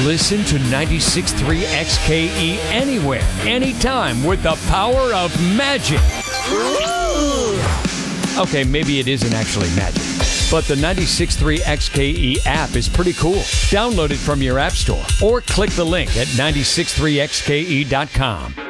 Listen to 96.3 XKE anywhere, anytime with the power of magic. Okay, maybe it isn't actually magic, but the 96.3 XKE app is pretty cool. Download it from your app store or click the link at 963xke.com.